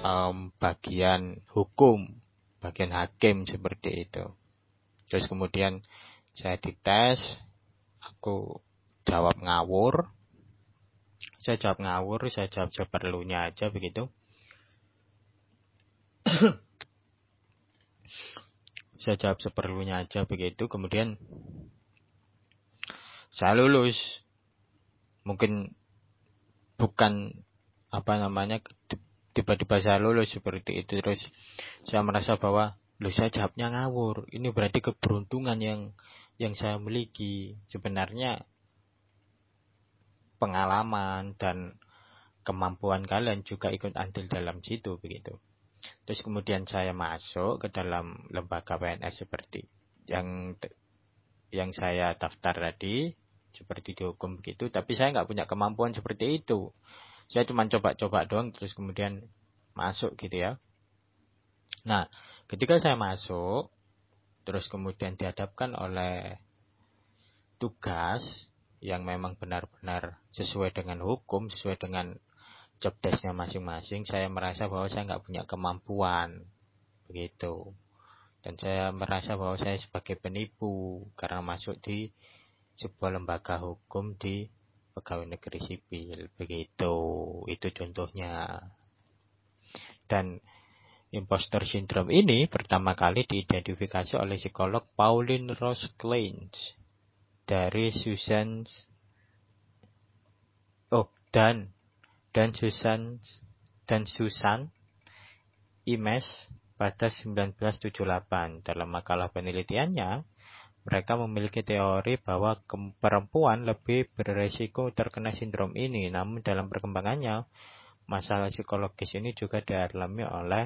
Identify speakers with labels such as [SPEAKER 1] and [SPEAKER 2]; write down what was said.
[SPEAKER 1] bagian hukum, bagian hakim seperti itu. Terus kemudian saya dites, aku jawab ngawur. Saya jawab seperlunya aja begitu. Saya jawab seperlunya aja begitu, kemudian saya lulus. Mungkin bukan tiba-tiba saya lulus seperti itu. Terus saya merasa bahwa saya jawabnya ngawur. Ini berarti keberuntungan yang saya miliki. Sebenarnya pengalaman dan kemampuan kalian juga ikut andil dalam situ begitu. Terus kemudian saya masuk ke dalam lembaga PNS seperti yang saya daftar tadi, seperti dihukum begitu. Tapi saya nggak punya kemampuan seperti itu. Saya cuma coba-coba doang, terus kemudian masuk gitu ya. Nah, ketika saya masuk, terus kemudian dihadapkan oleh tugas yang memang benar-benar sesuai dengan hukum, sesuai dengan job desk-nya masing-masing, saya merasa bahwa saya nggak punya kemampuan begitu. Dan saya merasa bahwa saya sebagai penipu karena masuk di sebuah lembaga hukum di pegawai negeri sipil begitu. Itu contohnya. Dan imposter syndrome ini pertama kali diidentifikasi oleh psikolog Pauline Rose Clance dari Susan Imes pada 1978. Dalam makalah penelitiannya, mereka memiliki teori bahwa perempuan lebih beresiko terkena sindrom ini. Namun dalam perkembangannya, masalah psikologis ini juga dialami oleh